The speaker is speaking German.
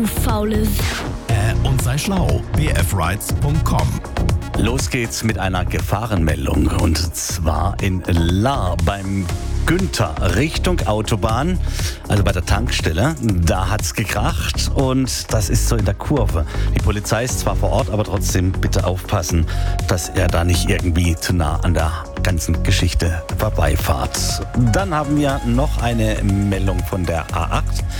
Du faule Und sei schlau. bfrights.com. Los geht's mit einer Gefahrenmeldung und zwar in Lahr beim Günther Richtung Autobahn, also bei der Tankstelle. Da hat's gekracht und das ist so in der Kurve. Die Polizei ist zwar vor Ort, aber trotzdem bitte aufpassen, dass er da nicht irgendwie zu nah an der ganzen Geschichte vorbeifahrt. Dann haben wir noch eine Meldung von der A8